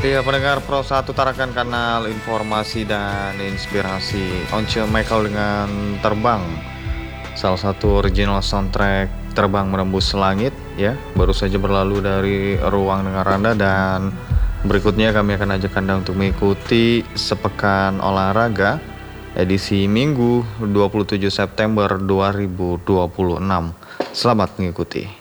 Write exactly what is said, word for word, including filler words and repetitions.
Iya, pendengar Pro satu tarakan kanal informasi dan inspirasi Once Michael dengan Terbang, salah satu original soundtrack Terbang Menembus Langit ya, baru saja berlalu dari ruang dengar Anda, dan berikutnya kami akan ajak Anda untuk mengikuti sepekan olahraga edisi Minggu dua puluh tujuh September dua ribu dua puluh enam. Selamat mengikuti.